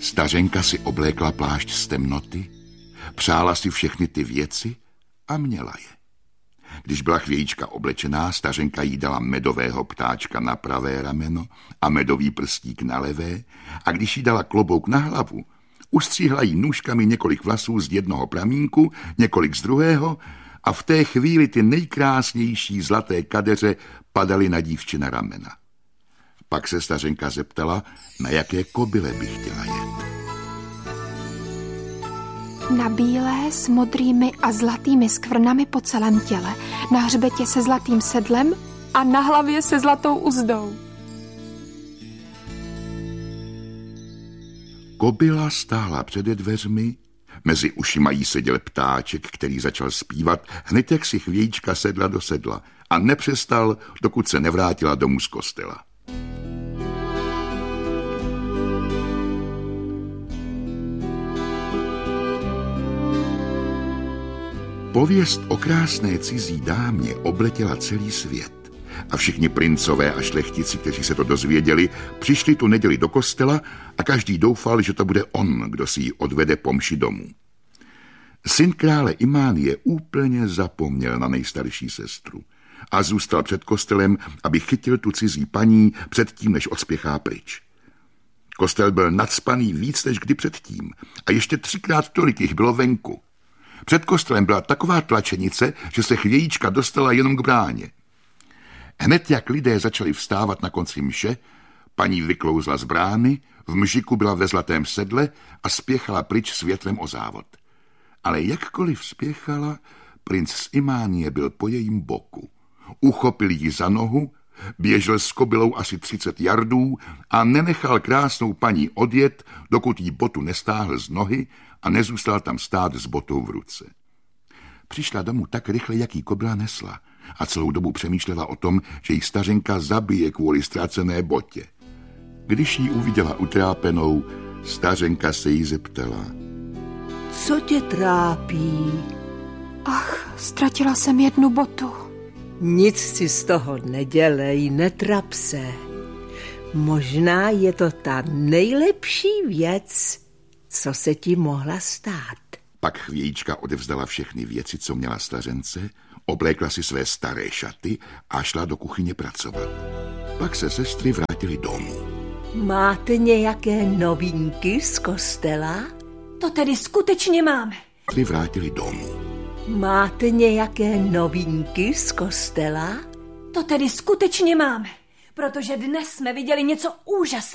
Stařenka si oblékla plášť z temnoty, přála si všechny ty věci a měla je. Když byla chvějíčka oblečená, stařenka jí dala medového ptáčka na pravé rameno a medový prstík na levé, a když jí dala klobouk na hlavu, ustříhla jí nůžkami několik vlasů z jednoho pramínku, několik z druhého, a v té chvíli ty nejkrásnější zlaté kadeře padaly na dívčina ramena. Pak se stařenka zeptala, na jaké kobyle by chtěla jet. Na bílé s modrými a zlatými skvrnami po celém těle, na hřbetě se zlatým sedlem a na hlavě se zlatou uzdou. Kobyla stála před dveřmi, mezi ušima jí seděl ptáček, který začal zpívat, hned jak si chvějíčka sedla do sedla a nepřestal, dokud se nevrátila domů z kostela. Pověst o krásné cizí dámě obletěla celý svět a všichni princové a šlechtici, kteří se to dozvěděli, přišli tu neděli do kostela a každý doufal, že to bude on, kdo si ji odvede po mši domů. Syn krále Imánie úplně zapomněl na nejstarší sestru a zůstal před kostelem, aby chytil tu cizí paní předtím, než odspěchá pryč. Kostel byl nacpaný víc než kdy předtím a ještě 3krát tolik jich bylo venku. Před kostelem byla taková tlačenice, že se chvějíčka dostala jenom k bráně. Hned jak lidé začali vstávat na konci mše, paní vyklouzla z brány, v mžiku byla ve zlatém sedle a spěchala pryč s větrem o závod. Ale jakkoliv spěchala, princ z Imánie byl po jejím boku. Uchopil ji za nohu, běžel s kobylou asi 30 jardů a nenechal krásnou paní odjet, dokud jí botu nestáhl z nohy a nezůstal tam stát s botou v ruce. Přišla domů tak rychle, jak jí kobyla nesla, a celou dobu přemýšlela o tom, že jí stařenka zabije kvůli ztracené botě. Když ji uviděla utrápenou, stařenka se jí zeptala. Co tě trápí? Ach, ztratila jsem jednu botu. Nic si z toho nedělej, netrap se. Možná je to ta nejlepší věc, co se ti mohla stát. Pak chvějíčka odevzdala všechny věci, co měla stařence, oblékla si své staré šaty a šla do kuchyně pracovat. Pak se sestry vrátily domů. Máte nějaké novinky z kostela? To tedy skutečně máme. Vrátili domů. Máte nějaké novinky z kostela? To tedy skutečně máme, protože dnes jsme viděli něco úžasného.